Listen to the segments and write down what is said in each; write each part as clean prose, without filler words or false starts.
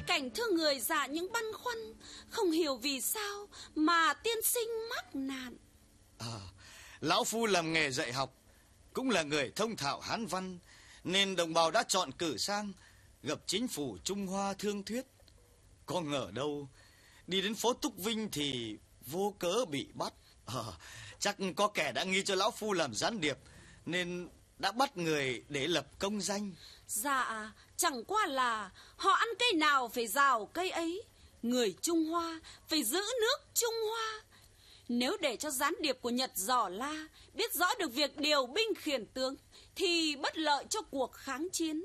Cảnh thương người già những băn khoăn, không hiểu vì sao mà tiên sinh mắc nạn. Lão phu làm nghề dạy học, cũng là người thông thạo Hán văn, nên đồng bào đã chọn cử sang gặp chính phủ Trung Hoa thương thuyết. Có ngờ đâu đi đến phố Túc Vinh thì vô cớ bị bắt. Chắc có kẻ đã nghi cho lão phu làm gián điệp, nên đã bắt người để lập công danh. Dạ, chẳng qua là họ ăn cây nào phải rào cây ấy. Người Trung Hoa phải giữ nước Trung Hoa. Nếu để cho gián điệp của Nhật Giỏ La biết rõ được việc điều binh khiển tướng thì bất lợi cho cuộc kháng chiến.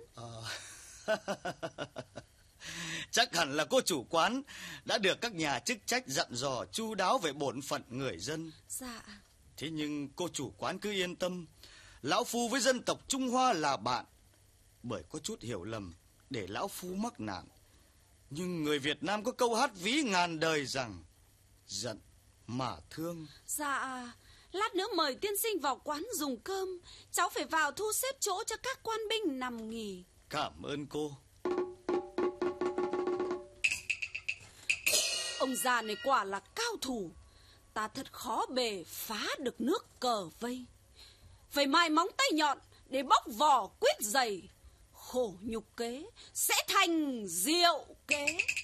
Chắc hẳn là cô chủ quán đã được các nhà chức trách dặn dò chu đáo về bổn phận người dân. Dạ. Thế nhưng cô chủ quán cứ yên tâm, lão phu với dân tộc Trung Hoa là bạn. Bởi có chút hiểu lầm để lão phu mắc nạn. Nhưng người Việt Nam có câu hát ví ngàn đời rằng giận mà thương. Dạ, lát nữa mời tiên sinh vào quán dùng cơm. Cháu phải vào thu xếp chỗ cho các quan binh nằm nghỉ. Cảm ơn cô. Ông già này quả là cao thủ. Ta thật khó bề phá được nước cờ vây. Phải mài móng tay nhọn để bóc vỏ quyết dày. Khổ nhục kế sẽ thành diệu kế.